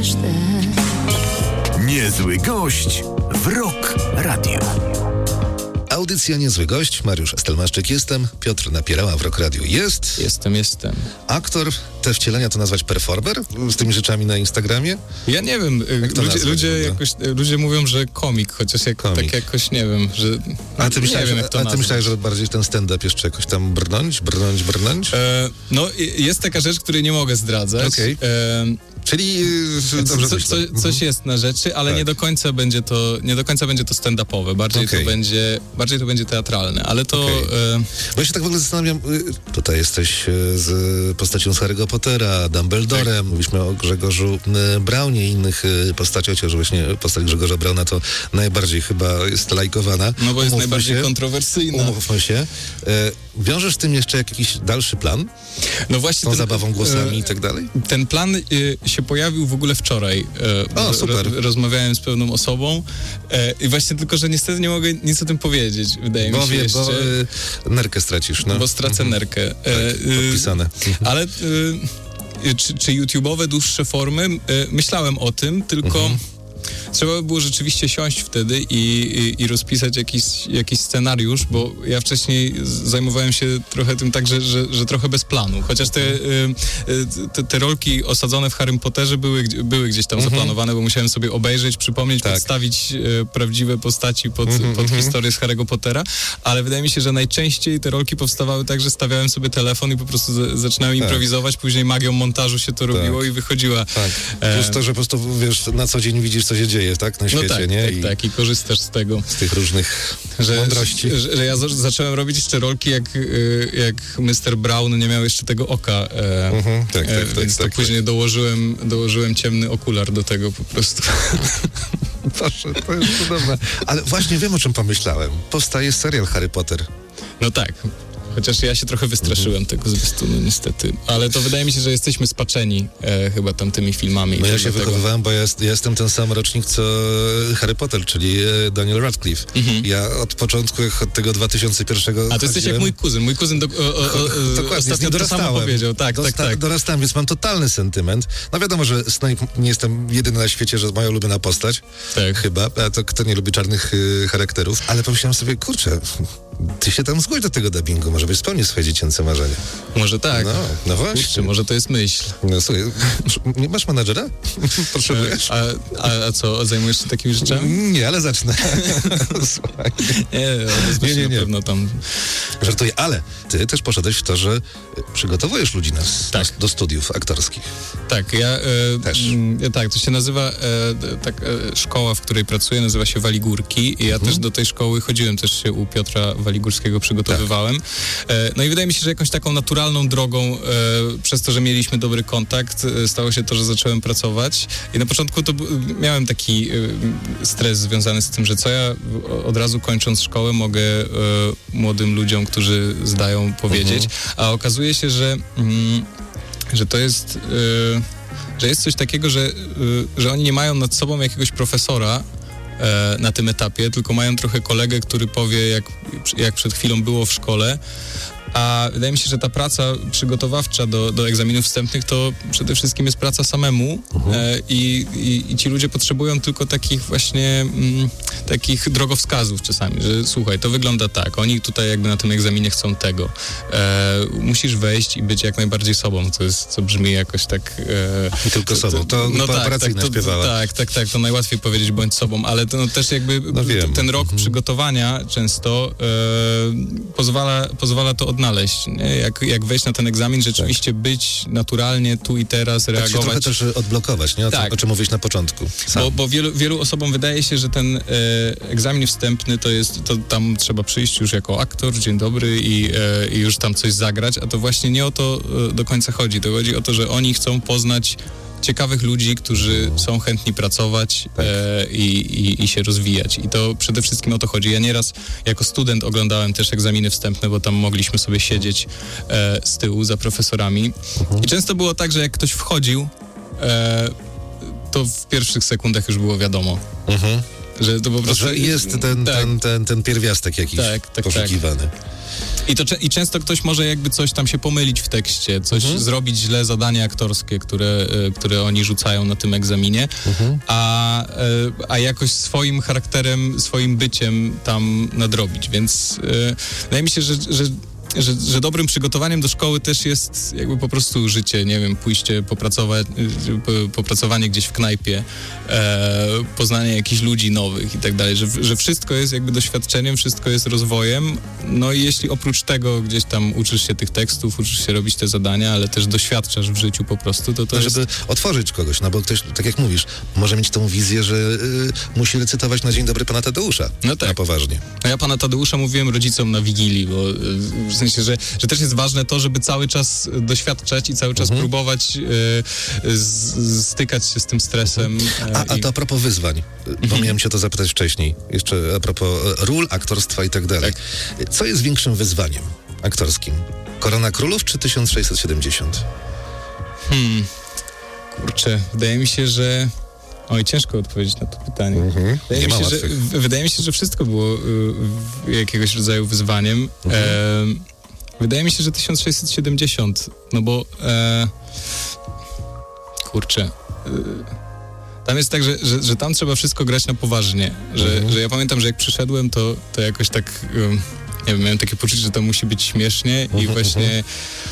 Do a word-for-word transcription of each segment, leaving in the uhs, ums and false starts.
Niezły gość w Rock Radio. Audycja Niezły Gość, Mariusz Stelmaszczyk jestem, Piotr Napierała w Rock Radio jest. Jestem, jestem. Aktor, te wcielenia to nazwać performer? Z tymi rzeczami na Instagramie? Ja nie wiem, ludzie, nazwać, ludzie, jakoś, ludzie mówią, że komik, chociaż jak, komik. tak jakoś nie wiem, że A ty myślałeś, nie wiem, jak to a ty myślałeś, że bardziej ten stand-up jeszcze jakoś tam brnąć, brnąć, brnąć? E, no jest taka rzecz, której nie mogę zdradzać. Okej. Okay. Czyli yy, dobrze co, co, coś mhm. jest na rzeczy, ale tak. nie do końca będzie to, nie do końca będzie to stand-upowe, bardziej okay. to będzie, bardziej to będzie teatralne, ale to... Okay. E... Bo ja się tak w ogóle zastanawiam, y, tutaj jesteś y, z postacią z Harry'ego Pottera, Dumbledorem, tak. Mówiliśmy o Grzegorzu y, Braunie i innych y, postaciach, chociaż właśnie postać Grzegorza Brauna to najbardziej chyba jest lajkowana. No bo jest Umówmy najbardziej się, kontrowersyjna. Umówmy się. Y, wiążesz z tym jeszcze jakiś dalszy plan? No właśnie. Z tą ten, zabawą głosami y, i tak dalej? Ten plan y, się pojawił w ogóle wczoraj. Y, o, super. Ro, rozmawiałem z pewną osobą y, i właśnie tylko, że niestety nie mogę nic o tym powiedzieć, wydaje bo mi się wie, jeszcze. Bo y, nerkę stracisz, no. Bo stracę nerkę. Tak, y, podpisane. Ale y, czy, czy YouTube'owe dłuższe formy? Y, myślałem o tym, tylko... Mhm. Trzeba by było rzeczywiście siąść wtedy i, i, i rozpisać jakiś, jakiś scenariusz, bo ja wcześniej zajmowałem się trochę tym tak, że, że, że trochę bez planu. Chociaż te, te, te rolki osadzone w Harrym Potterze były, były gdzieś tam mhm. zaplanowane, bo musiałem sobie obejrzeć, przypomnieć, tak. przedstawić prawdziwe postaci pod, mhm. pod historię z Harry'ego Pottera, ale wydaje mi się, że najczęściej te rolki powstawały tak, że stawiałem sobie telefon i po prostu z, zaczynałem tak. improwizować, później magią montażu się to robiło tak. i wychodziła. Tak. Plus to, że po prostu wiesz, na co dzień widzisz, co się dzieje, tak? Na świecie, no tak, nie? Tak, I tak, i korzystasz z tego. Z tych różnych że, mądrości. Że, że ja z- zacząłem robić jeszcze rolki, jak, jak mister Brown nie miał jeszcze tego oka. E, mhm, tak, tak, e, tak, więc tak, to później tak. dołożyłem, dołożyłem ciemny okular do tego po prostu. Proszę, to jest cudowne. Ale właśnie wiem, o czym pomyślałem. Powstaje serial Harry Potter. No tak. Chociaż ja się trochę wystraszyłem tego zwiastunu, niestety. Ale to wydaje mi się, że jesteśmy spaczeni e, chyba tamtymi filmami. No ja się tego. wychowywałem, bo ja, jest, ja jestem ten sam rocznik, co Harry Potter, czyli Daniel Radcliffe. Mhm. Ja od początku, jak od tego dwa tysiące pierwszego... A to jesteś jak mój kuzyn. Mój kuzyn do, o, o, o, ostatnio to samo powiedział. Tak, Dosta- tak, tak. Dorastałem, więc mam totalny sentyment. No wiadomo, że Snape nie jestem jedyny na świecie, że moja ulubiona postać. Tak. Chyba. A to kto nie lubi czarnych y, charakterów. Ale pomyślałem sobie, kurczę, ty się tam zgłoś do tego dubbingu, może byś spełnił swoje dziecięce marzenie. Może tak. No, no właśnie. Kurczę, może to jest myśl. No słuchaj, nie masz menadżera? Potrzebujesz? A, a, a co, zajmujesz się takimi rzeczami? Nie, ale zacznę. Słuchaj. Nie, nie, nie, nie. Pewno tam... Żartuję, ale ty też poszedłeś w to, że przygotowujesz ludzi nas tak. do studiów aktorskich. Tak, ja... E, też. M, tak, to się nazywa, e, tak, e, szkoła, w której pracuję, nazywa się Waligórki i ja mhm. też do tej szkoły chodziłem, też się u Piotra Waligórskiego przygotowywałem. Tak. E, no i wydaje mi się, że jakąś taką naturalną drogą, e, przez to, że mieliśmy dobry kontakt, e, stało się to, że zacząłem pracować i na początku to b- miałem taki e, stres związany z tym, że co ja od razu kończąc szkołę mogę e, młodym ludziom, którzy zdają, powiedzieć, mhm. a okazuje się, że, mm, że to jest... E, że jest coś takiego, że, y, że oni nie mają nad sobą jakiegoś profesora e, na tym etapie, tylko mają trochę kolegę, który powie, jak, jak przed chwilą było w szkole. A wydaje mi się, że ta praca przygotowawcza do, do egzaminów wstępnych to przede wszystkim jest praca samemu uh-huh. e, i, i, i ci ludzie potrzebują tylko takich właśnie mm, takich drogowskazów czasami, że słuchaj, to wygląda tak, oni tutaj jakby na tym egzaminie chcą tego. E, musisz wejść i być jak najbardziej sobą, co, jest, co brzmi jakoś tak... E, I tylko sobą, to no tak, tak, to, śpiewała. Tak, tak, tak, to najłatwiej powiedzieć bądź sobą, ale to no, też jakby no ten rok mhm. przygotowania często e, pozwala, pozwala to odnaleźć. Nie? Jak, jak wejść na ten egzamin, rzeczywiście tak. być naturalnie tu i teraz, tak reagować. Tak się trochę też odblokować, nie? O, tak. co, o czym mówiłeś na początku. Sam. Bo, bo wielu, wielu osobom wydaje się, że ten e, egzamin wstępny to jest, to tam trzeba przyjść już jako aktor, dzień dobry i, e, i już tam coś zagrać, a to właśnie nie o to e, do końca chodzi. To chodzi o to, że oni chcą poznać ciekawych ludzi, którzy są chętni pracować tak. e, i, i, i się rozwijać. I to przede wszystkim o to chodzi. Ja nieraz jako student oglądałem też egzaminy wstępne, bo tam mogliśmy sobie siedzieć e, z tyłu za profesorami. Mhm. I często było tak, że jak ktoś wchodził, e, to w pierwszych sekundach już było wiadomo. Mhm. Że to po prostu... Że jest ten, tak. ten, ten, ten pierwiastek jakiś tak, tak, poszukiwany. Tak. I, to, I często ktoś może jakby coś tam się pomylić w tekście, coś mhm. zrobić źle, zadanie aktorskie, które, które oni rzucają na tym egzaminie, mhm. a, a jakoś swoim charakterem, swoim byciem tam nadrobić. Więc yy, wydaje mi się, że, że Że, że dobrym przygotowaniem do szkoły też jest jakby po prostu życie, nie wiem, pójście, popracować, popracowanie gdzieś w knajpie, e, poznanie jakichś ludzi nowych i tak dalej, że, że wszystko jest jakby doświadczeniem, wszystko jest rozwojem, no i jeśli oprócz tego gdzieś tam uczysz się tych tekstów, uczysz się robić te zadania, ale też doświadczasz w życiu po prostu, to to no, jest... Żeby otworzyć kogoś, no bo ktoś, tak jak mówisz, może mieć tą wizję, że y, musi recytować na Dzień Dobry pana Tadeusza, no tak. Na poważnie. A ja pana Tadeusza mówiłem rodzicom na Wigilii, bo y, w sensie, że, że też jest ważne to, żeby cały czas doświadczać i cały czas mhm. próbować y, z, stykać się z tym stresem. Y, a, a to a propos wyzwań, bo mhm. miałem cię to zapytać wcześniej, jeszcze a propos ról, aktorstwa i tak dalej. Tak. Co jest większym wyzwaniem aktorskim? Korona Królów czy tysiąc sześćset siedemdziesiąt? Hmm, kurczę, wydaje mi się, że... Oj, ciężko odpowiedzieć na to pytanie. Mhm. Wydaje, mi się, że, wydaje mi się, że wszystko było y, jakiegoś rodzaju wyzwaniem. Mhm. E, wydaje mi się, że tysiąc sześćset siedemdziesiąt, no bo e, kurczę... Y, tam jest tak, że, że, że tam trzeba wszystko grać na poważnie. Że, mhm. że ja pamiętam, że jak przyszedłem, to, to jakoś tak... Y, nie wiem, miałem takie poczucie, że to musi być śmiesznie i właśnie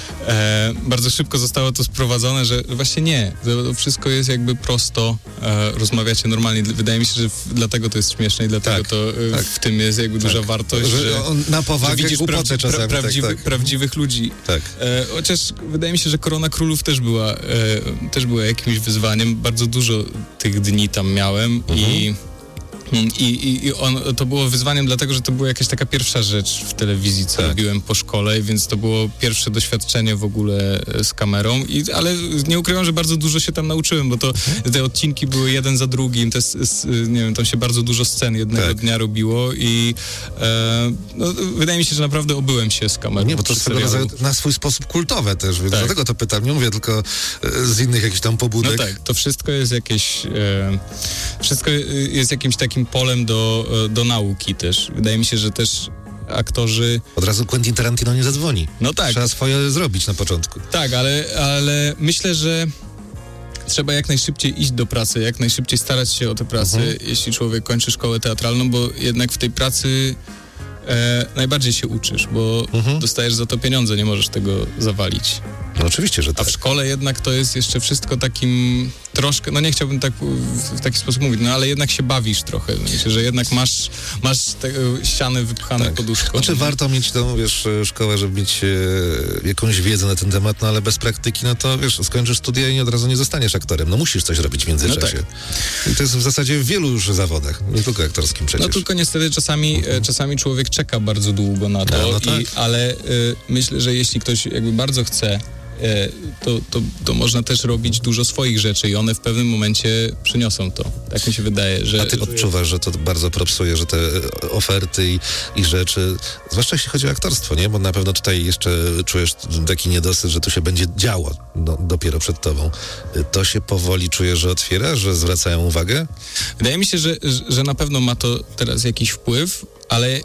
e, bardzo szybko zostało to sprowadzone, że właśnie nie, to wszystko jest jakby prosto, e, rozmawiacie normalnie. Wydaje mi się, że w, dlatego to jest śmieszne i dlatego tak, to e, tak. w tym jest jakby tak. duża wartość, że, że na powagę, że widzisz prawdzi, czasami, pra, prawdziwy, tak, tak. prawdziwych ludzi. Tak. E, chociaż wydaje mi się, że Korona Królów też była, e, też była jakimś wyzwaniem. Bardzo dużo tych dni tam miałem mhm. i I, i, i on, to było wyzwaniem dlatego, że to była jakaś taka pierwsza rzecz w telewizji, co tak. robiłem po szkole, więc to było pierwsze doświadczenie w ogóle z kamerą, i, ale nie ukrywam, że bardzo dużo się tam nauczyłem, bo to te odcinki były jeden za drugim, te, nie wiem, tam się bardzo dużo scen jednego tak. dnia robiło i e, no, wydaje mi się, że naprawdę obyłem się z kamerą. Nie, bo to swego rodzaju na swój sposób kultowe też, więc tak. dlatego to pytam, nie mówię tylko z innych jakichś tam pobudek. No tak, to wszystko jest jakieś, e, wszystko jest jakimś takim polem do, do nauki też. Wydaje mi się, że też aktorzy... Od razu Quentin Tarantino nie zadzwoni. No tak. Trzeba swoje zrobić na początku. Tak, ale, ale myślę, że trzeba jak najszybciej iść do pracy, jak najszybciej starać się o tę pracę, mhm. jeśli człowiek kończy szkołę teatralną, bo jednak w tej pracy e, najbardziej się uczysz, bo mhm. dostajesz za to pieniądze, nie możesz tego zawalić. No oczywiście, że tak. A w szkole jednak to jest jeszcze wszystko takim troszkę, no nie chciałbym tak w taki sposób mówić, no ale jednak się bawisz trochę. Myślę, że jednak masz, masz te ściany wypchane tak. poduszką. Znaczy warto mieć tą, wiesz, szkołę, żeby mieć e, jakąś wiedzę na ten temat, no ale bez praktyki, no to wiesz, skończysz studia i od razu nie zostaniesz aktorem. No musisz coś robić w międzyczasie. No tak. I to jest w zasadzie w wielu już zawodach, nie tylko aktorskim przecież. No tylko niestety czasami, mhm. czasami człowiek czeka bardzo długo na to, no, no tak. i, ale y, myślę, że jeśli ktoś jakby bardzo chce, To, to, to można też robić dużo swoich rzeczy i one w pewnym momencie przyniosą to. Tak mi się wydaje, że... A ty odczuwasz, że to bardzo propsuje, że te oferty i, i rzeczy, zwłaszcza jeśli chodzi o aktorstwo, nie? Bo na pewno tutaj jeszcze czujesz taki niedosyt, że tu się będzie działo no, dopiero przed tobą. To się powoli czujesz, że otwiera, że zwracają uwagę? Wydaje mi się, że, że na pewno ma to teraz jakiś wpływ, ale yy,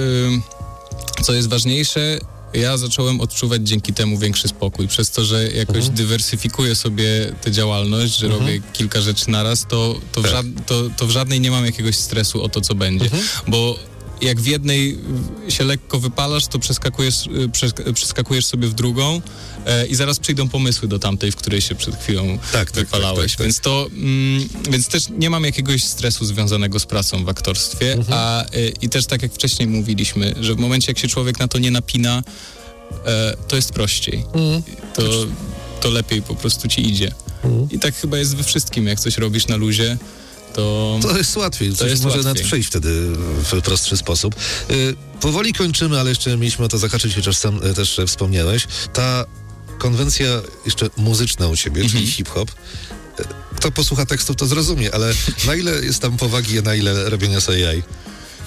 co jest ważniejsze, ja zacząłem odczuwać dzięki temu większy spokój. Przez to, że jakoś mhm. dywersyfikuję sobie tę działalność, że mhm. robię kilka rzeczy naraz, to, to, tak. w żad- to, to w żadnej nie mam jakiegoś stresu o to, co będzie. Mhm. Bo jak w jednej się lekko wypalasz, to przeskakujesz, przeskakujesz sobie w drugą e, i zaraz przyjdą pomysły do tamtej, w której się przed chwilą tak, wypalałeś. Tak, tak, tak, więc to, mm, więc też nie mam jakiegoś stresu związanego z pracą w aktorstwie, mhm. a e, i też tak jak wcześniej mówiliśmy, że w momencie, jak się człowiek na to nie napina, e, to jest prościej. Mhm. To, to lepiej po prostu ci idzie. Mhm. I tak chyba jest we wszystkim, jak coś robisz na luzie, To, to jest łatwiej, to coś jest może łatwiej. Nawet przejść wtedy w prostszy sposób. Yy, powoli kończymy, ale jeszcze mieliśmy o to zahaczyć, chociaż sam y, też y, wspomniałeś. Ta konwencja jeszcze muzyczna u ciebie, mm-hmm. czyli hip-hop, y, kto posłucha tekstów, to zrozumie, ale na ile jest tam powagi, a na ile robienia z A I?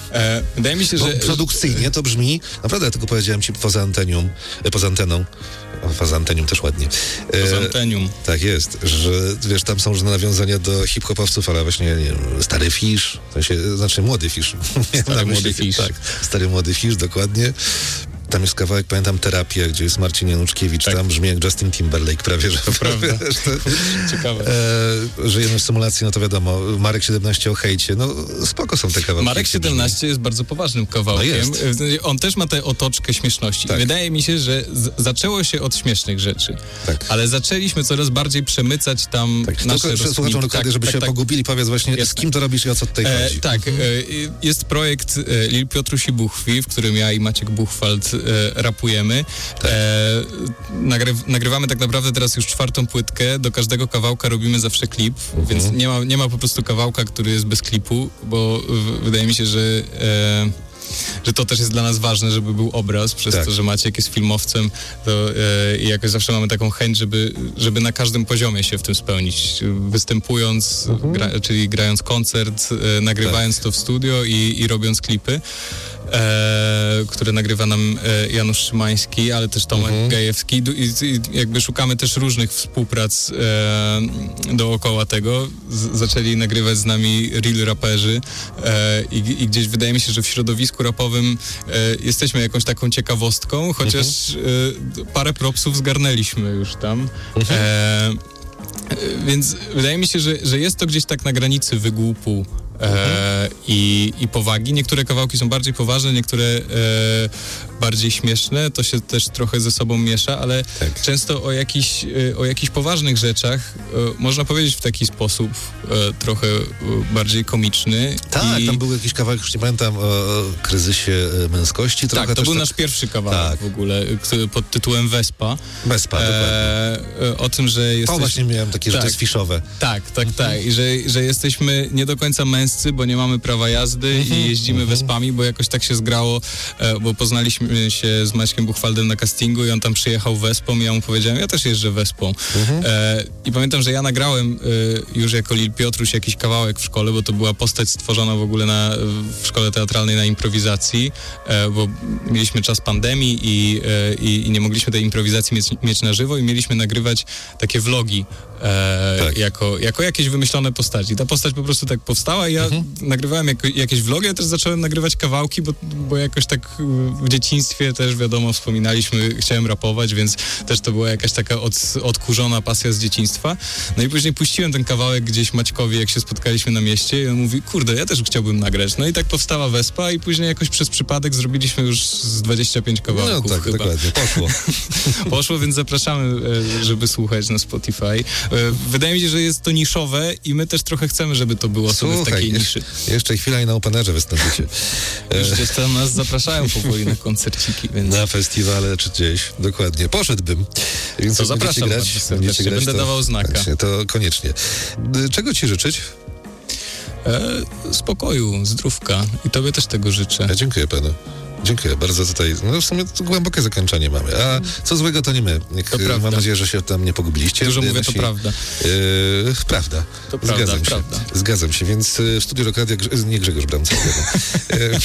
E, wydaje mi się, Bo że... produkcyjnie to brzmi, naprawdę, ja tylko powiedziałem ci poza antenium, e, poza anteną, o, poza antenium też ładnie. E, Poza antenium. Tak jest, że wiesz, tam są różne nawiązania do hip-hopowców, ale właśnie, nie wiem, stary Fish, w sensie, znaczy młody Fish. Stary młody Fish. Tak, stary młody Fish, dokładnie. Tam jest kawałek, pamiętam, Terapia, gdzie jest Marcin Januszkiewicz, tak. tam brzmi jak Justin Timberlake prawie, że... To prawda. Wiesz, to, Ciekawe. E, żyjemy w symulacji, no to wiadomo, Marek siedemnaście o hejcie, no spoko są te kawałki. Marek siedemnaście jest bardzo poważnym kawałkiem. No On też ma tę otoczkę śmieszności. Tak. Wydaje mi się, że z- zaczęło się od śmiesznych rzeczy, Tak. ale zaczęliśmy coraz bardziej przemycać tam Tak, nasze tylko rozkminy. słuchaczom dokładnie, Tak, żeby tak, się tak. pogubili, powiedz właśnie, Jest. z kim to robisz i o co tutaj E, chodzi. tak, e, jest projekt e, Lil Piotruś i Buchwi, w którym ja i Maciek Buchwald e, rapujemy. Tak. E, nagry- nagrywamy tak naprawdę teraz już czwartą płytkę. Do każdego kawałka robimy zawsze klip, Mhm. więc nie ma, nie ma po prostu kawałka, który jest bez klipu, bo w, wydaje mi się, że e, że to też jest dla nas ważne, żeby był obraz, przez Tak. to, że Maciek jest filmowcem, to e, i jakoś zawsze mamy taką chęć, żeby, żeby na każdym poziomie się w tym spełnić. Występując, Mhm. gra, czyli grając koncert, e, nagrywając Tak. to w studio i, i robiąc klipy, e, które nagrywa nam e, Janusz Szymański, ale też Tomek Mhm. Gajewski. Du- I, I jakby szukamy też różnych współprac e, dookoła tego. Z, zaczęli nagrywać z nami real raperzy e, i, i gdzieś wydaje mi się, że w środowisku rapowym e, jesteśmy jakąś taką ciekawostką, chociaż e, parę propsów zgarnęliśmy już tam. Mhm. E, Więc wydaje mi się, że, że jest to gdzieś tak na granicy wygłupu e, i, i powagi. Niektóre kawałki są bardziej poważne, niektóre e, bardziej śmieszne. To się też trochę ze sobą miesza, ale Tak. często o jakichś, e, o jakichś poważnych rzeczach e, można powiedzieć w taki sposób e, trochę e, bardziej komiczny. Tak, I, tam był jakiś kawałek, już nie pamiętam, o, o kryzysie e, męskości. Trochę tak, to też był tak, nasz pierwszy kawałek Tak. w ogóle, który pod tytułem Wespa. Bezpa, dokładnie. E, e, o tym, że To jesteś... właśnie miałem takie tak. rzeczy fiszowe. Tak, tak, tak. I że, że jesteśmy nie do końca męscy, bo nie mamy prawa jazdy i jeździmy wespami, bo jakoś tak się zgrało, e, bo poznaliśmy się z Maćkiem Buchwaldem na castingu i on tam przyjechał wespą i ja mu powiedziałem, ja też jeżdżę wespą. E, I pamiętam, że ja nagrałem e, już jako Lil Piotruś jakiś kawałek w szkole, bo to była postać stworzona w ogóle na, w szkole teatralnej na improwizacji, e, bo mieliśmy czas pandemii i, e, i, i nie mogliśmy tej improwizacji mieć, mieć na żywo i mieliśmy nagrywać takie vlogi e, Tak. jako, jako jakieś wymyślone postaci. Ta postać po prostu tak powstała i ja nagrywałem jako, jakieś vlogi, a też zacząłem nagrywać kawałki, bo, bo jakoś tak w dzieciństwie też wiadomo, wspominaliśmy, chciałem rapować, więc też to była jakaś taka od, odkurzona pasja z dzieciństwa. No i później puściłem ten kawałek gdzieś Maćkowi, jak się spotkaliśmy na mieście i on mówi, kurde, ja też chciałbym nagrać. No i tak powstała Wespa i później jakoś przez przypadek zrobiliśmy już z dwadzieścia pięć No kawałków tak, chyba. dokładnie, poszło. Poszło, więc zapraszamy, e, żeby słuchać na Spotify. E, Wydaje mi się, że jest to niszowe i my też trochę chcemy, żeby to było sobie w Słuchaj, takiej jeszcze, niszy. jeszcze chwila i na Openerze wystąpicie. E, Już gdzieś tam nas zapraszają powoli na koncerciki, więc... Na festiwale czy gdzieś, dokładnie. Poszedłbym. Więc To jak będziecie zapraszam grać, bardzo serdecznie. będziecie grać, Będę to, dawał znaka. Właśnie, to koniecznie. Y, Czego ci życzyć? E, spokoju, zdrówka i tobie też tego życzę. Ja dziękuję panu. Dziękuję bardzo tutaj. No w sumie to głębokie zakończenie mamy. A co złego to nie my. Jak, To prawda. mam nadzieję, że się tam nie pogubiliście. Dużo Y, mówię, to nasi- prawda. Yy, prawda. To prawda, Zgadzam się. prawda. Zgadzam się, więc y, w studiu Rokadia, Grze- nie Grzegorz Bramca. yy,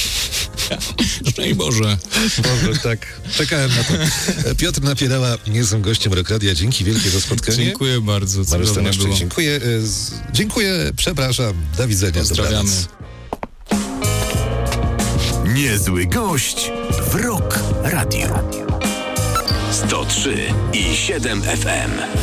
Szczęść Boże. Boże, tak. Czekałem na to. Piotr Napierała nie są gościem Rokadia. Dzięki wielkie za spotkanie. Dziękuję bardzo, Mariusz cudownie Tomaszczyk, było. dziękuję. Y, z- Dziękuję, przepraszam. Do widzenia. Pozdrawiamy. Dobranoc. Niezły gość w Rock Radio. sto trzy i siedem F M.